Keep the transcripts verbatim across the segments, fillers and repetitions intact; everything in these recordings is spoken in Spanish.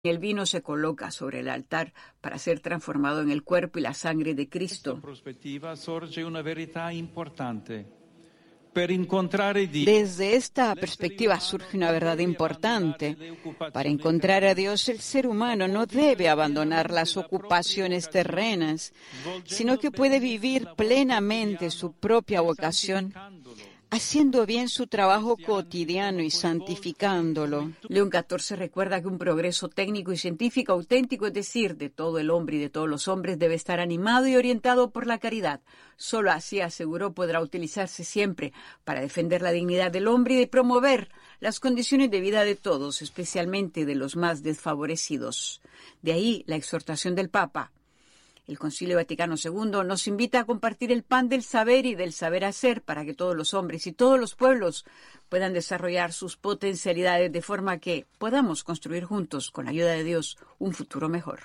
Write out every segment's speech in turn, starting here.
El vino se coloca sobre el altar para ser transformado en el cuerpo y la sangre de Cristo. Desde esta perspectiva surge una verdad importante. Para encontrar a Dios, el ser humano no debe abandonar las ocupaciones terrenas, sino que puede vivir plenamente su propia vocación, haciendo bien su trabajo cotidiano y santificándolo. León catorce recuerda que un progreso técnico y científico auténtico, es decir, de todo el hombre y de todos los hombres, debe estar animado y orientado por la caridad. Solo así, aseguró, podrá utilizarse siempre para defender la dignidad del hombre y de promover las condiciones de vida de todos, especialmente de los más desfavorecidos. De ahí la exhortación del Papa. El Concilio Vaticano segundo nos invita a compartir el pan del saber y del saber hacer para que todos los hombres y todos los pueblos puedan desarrollar sus potencialidades de forma que podamos construir juntos, con la ayuda de Dios, un futuro mejor.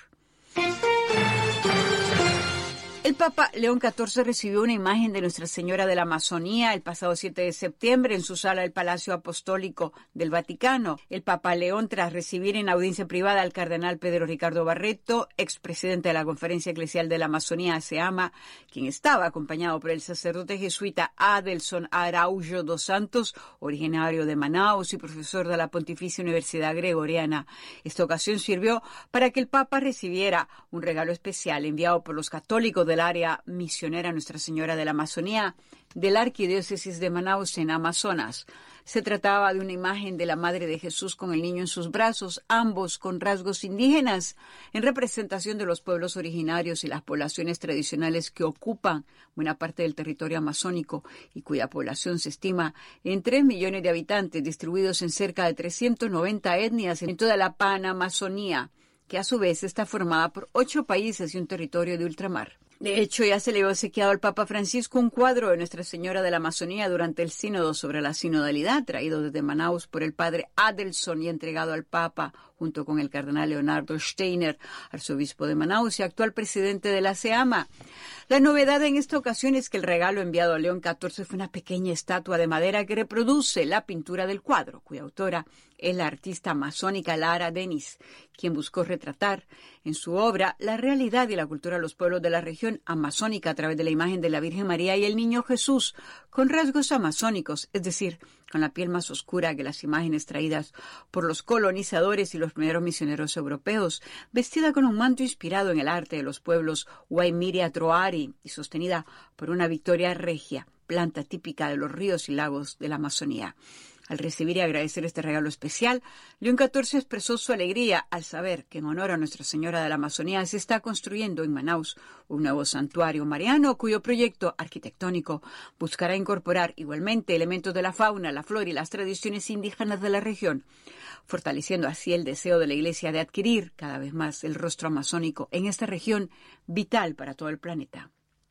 El Papa León catorce recibió una imagen de Nuestra Señora de la Amazonía el pasado siete de septiembre en su sala del Palacio Apostólico del Vaticano. El Papa León, tras recibir en audiencia privada al cardenal Pedro Ricardo Barreto, expresidente de la Conferencia Eclesial de la Amazonía, SEAMA, quien estaba acompañado por el sacerdote jesuita Adelson Araújo dos Santos, originario de Manaus y profesor de la Pontificia Universidad Gregoriana. Esta ocasión sirvió para que el Papa recibiera un regalo especial enviado por los católicos de del área misionera Nuestra Señora de la Amazonía de la Arquidiócesis de Manaus en Amazonas. Se trataba de una imagen de la Madre de Jesús con el niño en sus brazos, ambos con rasgos indígenas, en representación de los pueblos originarios y las poblaciones tradicionales que ocupan buena parte del territorio amazónico y cuya población se estima en tres millones de habitantes, distribuidos en cerca de trescientas noventa etnias en toda la Panamazonía, que a su vez está formada por ocho países y un territorio de ultramar. De hecho, ya se le había obsequiado al Papa Francisco un cuadro de Nuestra Señora de la Amazonía durante el sínodo sobre la sinodalidad, traído desde Manaus por el padre Adelson y entregado al Papa junto con el cardenal Leonardo Steiner, arzobispo de Manaus y actual presidente de la SEAMA. La novedad en esta ocasión es que el regalo enviado a León catorce fue una pequeña estatua de madera que reproduce la pintura del cuadro, cuya autora es la artista amazónica Lara Denis, quien buscó retratar en su obra la realidad y la cultura de los pueblos de la región amazónica a través de la imagen de la Virgen María y el Niño Jesús, con rasgos amazónicos, es decir, con la piel más oscura que las imágenes traídas por los colonizadores y los primeros misioneros europeos, vestida con un manto inspirado en el arte de los pueblos Waimiria Troari y sostenida por una Victoria regia, planta típica de los ríos y lagos de la Amazonía. Al recibir y agradecer este regalo especial, León catorce expresó su alegría al saber que en honor a Nuestra Señora de la Amazonía se está construyendo en Manaus un nuevo santuario mariano cuyo proyecto arquitectónico buscará incorporar igualmente elementos de la fauna, la flora y las tradiciones indígenas de la región, fortaleciendo así el deseo de la Iglesia de adquirir cada vez más el rostro amazónico en esta región vital para todo el planeta.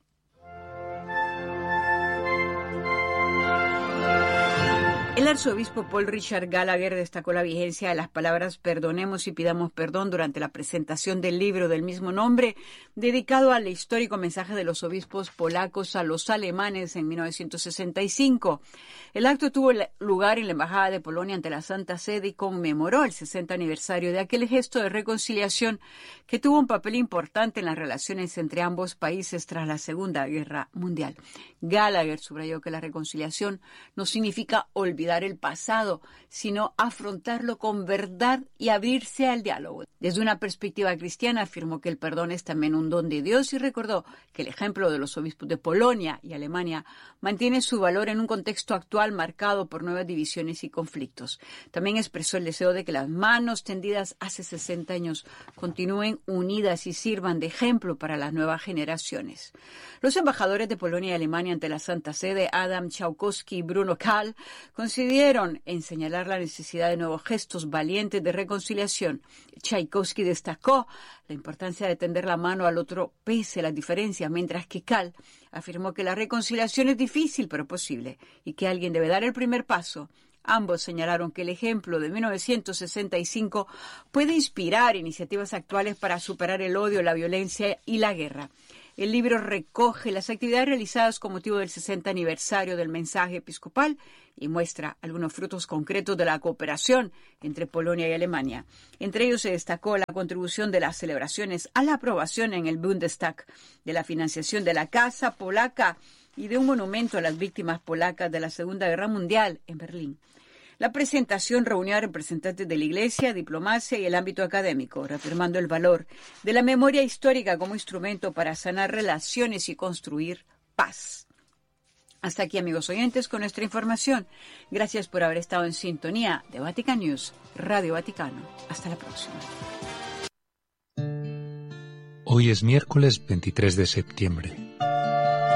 El arzobispo Paul Richard Gallagher destacó la vigencia de las palabras perdonemos y pidamos perdón durante la presentación del libro del mismo nombre, dedicado al histórico mensaje de los obispos polacos a los alemanes en mil novecientos sesenta y cinco. El acto tuvo lugar en la Embajada de Polonia ante la Santa Sede y conmemoró el sesenta aniversario de aquel gesto de reconciliación que tuvo un papel importante en las relaciones entre ambos países tras la Segunda Guerra Mundial. Gallagher subrayó que la reconciliación no significa olvidar el pasado, sino afrontarlo con verdad y abrirse al diálogo. Desde una perspectiva cristiana afirmó que el perdón es también un don de Dios y recordó que el ejemplo de los obispos de Polonia y Alemania mantiene su valor en un contexto actual marcado por nuevas divisiones y conflictos. También expresó el deseo de que las manos tendidas hace sesenta años continúen unidas y sirvan de ejemplo para las nuevas generaciones. Los embajadores de Polonia y Alemania ante la Santa Sede, Adam Tchaikovsky y Bruno Kahl, coincidieron en señalar la necesidad de nuevos gestos valientes de reconciliación. Tchaikovsky destacó la importancia de tender la mano al otro pese a las diferencias, mientras que Kahl afirmó que la reconciliación es difícil pero posible y que alguien debe dar el primer paso. Ambos señalaron que el ejemplo de mil novecientos sesenta y cinco puede inspirar iniciativas actuales para superar el odio, la violencia y la guerra. El libro recoge las actividades realizadas con motivo del sesenta aniversario del mensaje episcopal y muestra algunos frutos concretos de la cooperación entre Polonia y Alemania. Entre ellos se destacó la contribución de las celebraciones a la aprobación en el Bundestag de la financiación de la Casa Polaca y de un monumento a las víctimas polacas de la Segunda Guerra Mundial en Berlín. La presentación reunió a representantes de la Iglesia, diplomacia y el ámbito académico, reafirmando el valor de la memoria histórica como instrumento para sanar relaciones y construir paz. Hasta aquí, amigos oyentes, con nuestra información. Gracias por haber estado en sintonía de Vatican News, Radio Vaticano. Hasta la próxima. Hoy es miércoles veintitrés de septiembre.